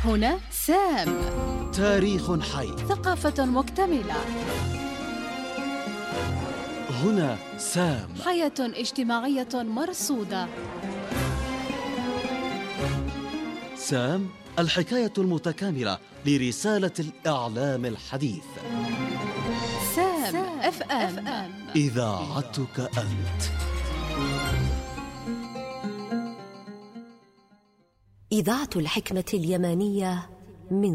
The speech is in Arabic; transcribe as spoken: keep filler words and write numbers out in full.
هنا سام. تاريخ حي. ثقافة مكتملة. هنا سام. حياة اجتماعية مرصودة. سام، الحكاية المتكاملة لرسالة الإعلام الحديث. سام اف ام، إذاعتك أنت. إذاعة الحكمة اليمانية من